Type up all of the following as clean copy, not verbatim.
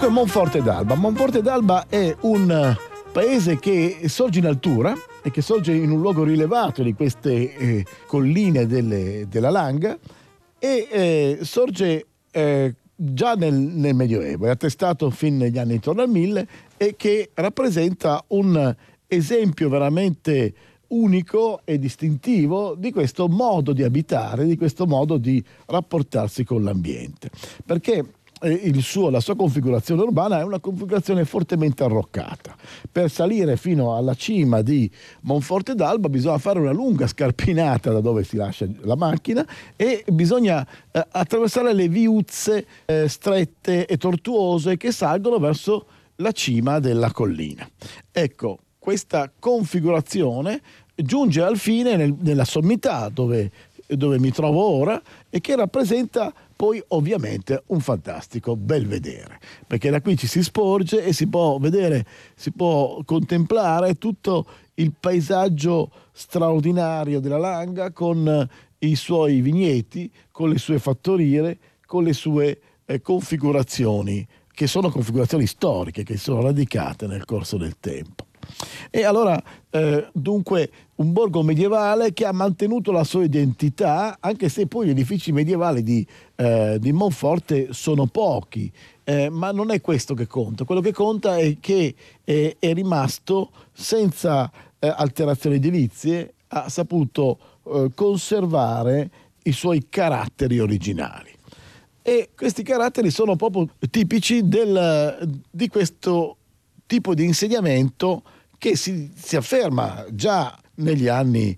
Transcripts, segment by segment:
Monforte d'Alba. Monforte d'Alba è un paese che sorge in altura e che sorge in un luogo rilevato di queste colline della Langa e sorge già nel Medioevo, è attestato fin negli anni intorno al 1000 e che rappresenta un esempio veramente unico e distintivo di questo modo di abitare, di questo modo di rapportarsi con l'ambiente, perché la sua configurazione urbana è una configurazione fortemente arroccata. Per salire fino alla cima di Monforte d'Alba bisogna fare una lunga scarpinata da dove si lascia la macchina e bisogna attraversare le viuzze strette e tortuose che salgono verso la cima della collina. Ecco, questa configurazione giunge al fine nella sommità dove mi trovo ora e che rappresenta poi ovviamente un fantastico belvedere, perché da qui ci si sporge e si può vedere, si può contemplare tutto il paesaggio straordinario della Langa con i suoi vigneti, con le sue fattorie, con le sue configurazioni, che sono configurazioni storiche, che sono radicate nel corso del tempo. E allora dunque un borgo medievale che ha mantenuto la sua identità, anche se poi gli edifici medievali di Monforte sono pochi, ma non è questo che conta. Quello che conta è che è rimasto senza alterazioni edilizie, ha saputo conservare i suoi caratteri originali. E questi caratteri sono proprio tipici di questo tipo di insediamento che si afferma già negli anni,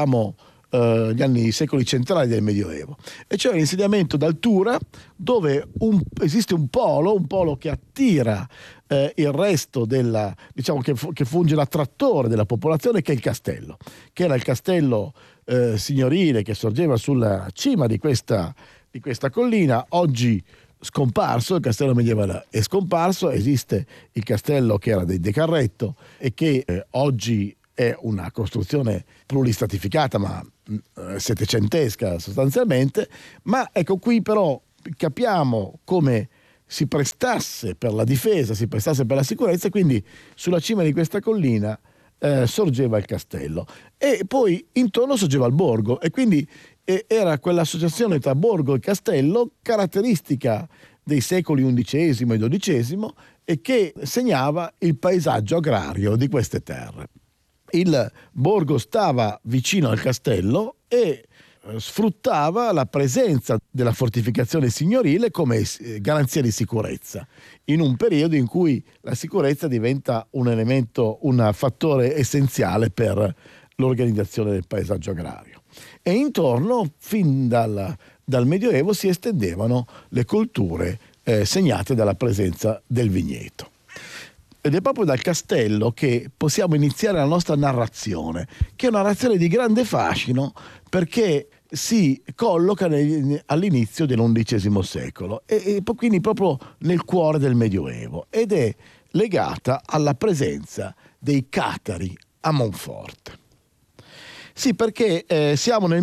i secoli centrali del Medioevo, e cioè l'insediamento d'altura dove esiste un polo che attira il resto che funge da trattore della popolazione, che è il castello, che era il castello signorile che sorgeva sulla cima di questa collina, oggi scomparso. Il castello medievale è scomparso, esiste il castello che era dei De Carretto e che oggi è una costruzione pluristratificata ma settecentesca sostanzialmente, ma ecco qui però capiamo come si prestasse per la difesa, si prestasse per la sicurezza, quindi sulla cima di questa collina sorgeva il castello e poi intorno sorgeva il borgo e quindi era quell'associazione tra borgo e castello caratteristica dei secoli XI e XII e che segnava il paesaggio agrario di queste terre. Il borgo stava vicino al castello e sfruttava la presenza della fortificazione signorile come garanzia di sicurezza, in un periodo in cui la sicurezza diventa un fattore essenziale per l'organizzazione del paesaggio agrario. E intorno, fin dal Medioevo, si estendevano le colture segnate dalla presenza del vigneto. Ed è proprio dal castello che possiamo iniziare la nostra narrazione, che è una narrazione di grande fascino perché si colloca all'inizio dell'XI secolo e quindi proprio nel cuore del Medioevo, ed è legata alla presenza dei catari a Monforte. Sì, perché siamo nel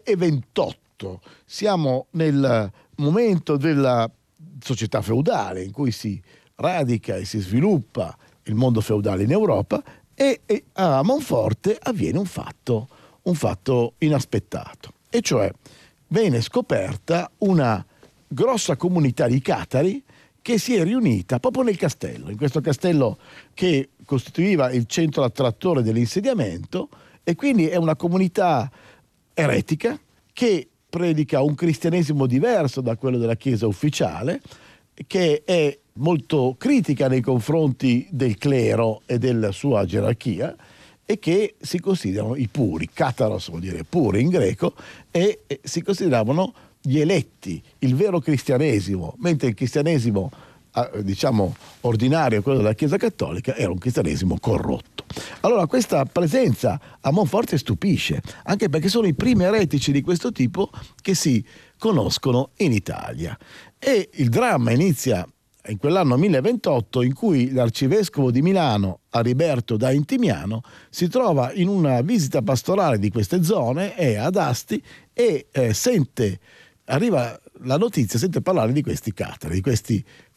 1028, siamo nel momento della società feudale in cui si radica e si sviluppa il mondo feudale in Europa e a Monforte avviene un fatto inaspettato, e cioè viene scoperta una grossa comunità di catari che si è riunita proprio nel castello, in questo castello che costituiva il centro attrattore dell'insediamento, e quindi è una comunità eretica che predica un cristianesimo diverso da quello della Chiesa ufficiale, che è molto critica nei confronti del clero e della sua gerarchia e che si considerano i puri. Kataros vuol dire puri in greco, e si consideravano gli eletti, il vero cristianesimo, mentre il cristianesimo ordinario, quello della Chiesa cattolica, era un cristianesimo corrotto. Allora questa presenza a Monforte stupisce, anche perché sono i primi eretici di questo tipo che si conoscono in Italia, e il dramma inizia in quell'anno 1028 in cui l'arcivescovo di Milano, Ariberto da Intimiano, si trova in una visita pastorale di queste zone, è ad Asti e arriva la notizia, sente parlare di questi catari, di questi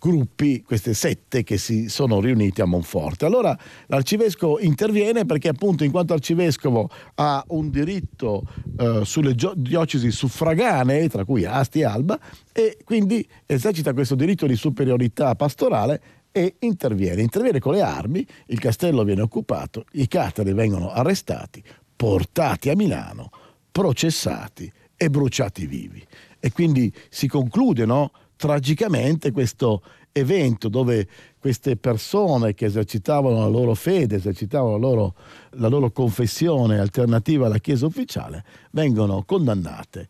gruppi, queste sette che si sono riuniti a Monforte. Allora l'arcivescovo interviene perché appunto in quanto arcivescovo ha un diritto sulle diocesi suffraganee, tra cui Asti e Alba, e quindi esercita questo diritto di superiorità pastorale e interviene con le armi, il castello viene occupato, i catari vengono arrestati, portati a Milano, processati e bruciati vivi. E quindi si conclude, no, tragicamente questo evento dove queste persone che esercitavano la loro fede, esercitavano la loro confessione alternativa alla Chiesa ufficiale, vengono condannate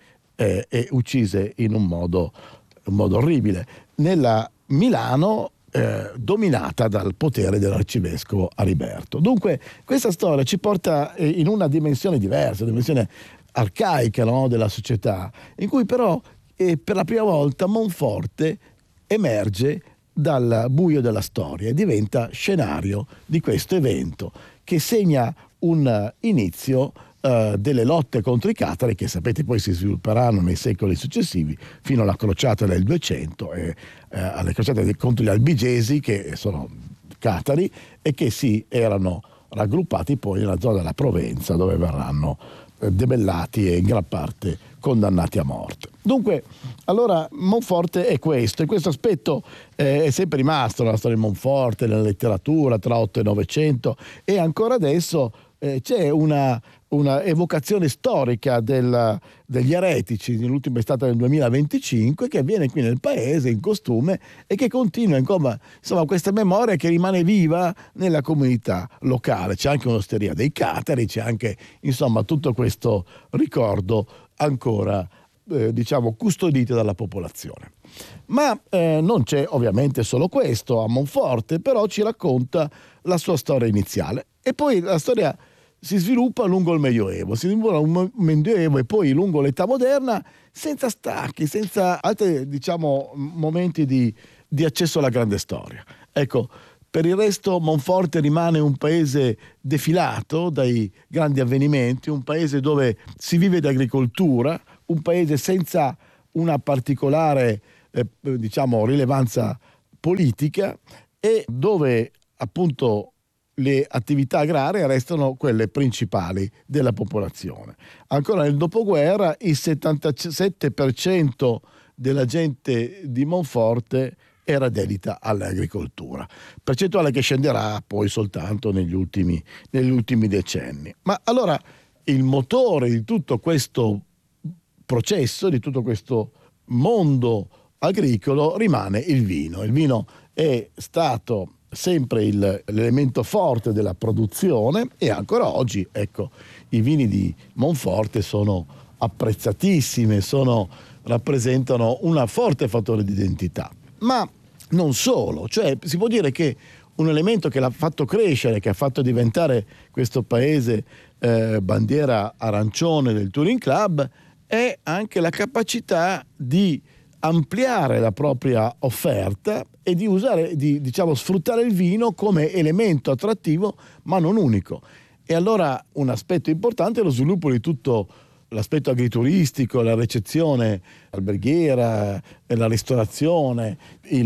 e uccise in un modo orribile. Nella Milano dominata dal potere dell'arcivescovo Ariberto. Dunque questa storia ci porta in una dimensione diversa, una dimensione arcaica, no, della società, in cui però per la prima volta Monforte emerge dal buio della storia e diventa scenario di questo evento che segna un inizio delle lotte contro i catari che sapete poi si svilupperanno nei secoli successivi fino alla crociata del 200 e alle crociate contro gli albigesi che sono catari e che si erano raggruppati poi nella zona della Provenza dove verranno debellati e in gran parte condannati a morte. Dunque, allora Monforte è questo, e questo aspetto è sempre rimasto nella storia di Monforte, nella letteratura tra 8 e 900 e ancora adesso c'è una evocazione storica degli eretici, l'ultima è stata nel 2025, che avviene qui nel paese in costume e che continua, insomma questa memoria che rimane viva nella comunità locale. C'è anche un'osteria dei catari, c'è anche insomma tutto questo ricordo ancora custodito dalla popolazione. Ma non c'è ovviamente solo questo a Monforte, però ci racconta la sua storia iniziale e poi la storia si sviluppa lungo il Medioevo, e poi lungo l'età moderna, senza stacchi, senza altri momenti di accesso alla grande storia. Ecco, per il resto Monforte rimane un paese defilato dai grandi avvenimenti, un paese dove si vive di agricoltura, un paese senza una particolare rilevanza politica e dove appunto le attività agrarie restano quelle principali della popolazione. Ancora nel dopoguerra il 77% della gente di Monforte era dedita all'agricoltura, percentuale che scenderà poi soltanto negli ultimi decenni. Ma allora il motore di tutto questo processo, di tutto questo mondo agricolo rimane il vino. Il vino è stato sempre l'elemento forte della produzione e ancora oggi, ecco, i vini di Monforte sono apprezzatissimi, rappresentano un forte fattore di identità. Ma non solo, cioè si può dire che un elemento che l'ha fatto crescere, che ha fatto diventare questo paese bandiera arancione del Touring Club, è anche la capacità di ampliare la propria offerta e di sfruttare il vino come elemento attrattivo ma non unico. E allora un aspetto importante è lo sviluppo di tutto l'aspetto agrituristico, la ricezione alberghiera, la ristorazione,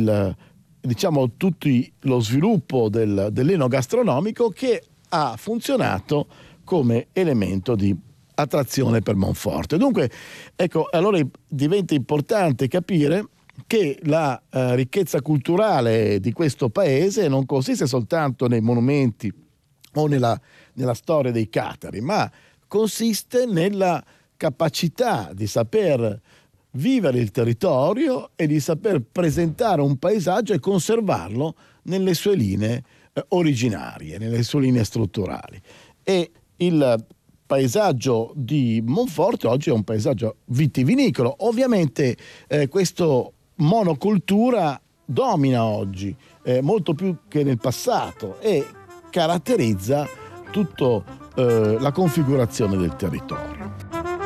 lo sviluppo dell'enogastronomico che ha funzionato come elemento di attrazione per Monforte. Dunque, ecco, allora diventa importante capire che la ricchezza culturale di questo paese non consiste soltanto nei monumenti o nella storia dei catari, ma consiste nella capacità di saper vivere il territorio e di saper presentare un paesaggio e conservarlo nelle sue linee originarie, nelle sue linee strutturali. E il paesaggio di Monforte oggi è un paesaggio vitivinicolo. Ovviamente questo monocultura domina oggi molto più che nel passato e caratterizza tutta la configurazione del territorio.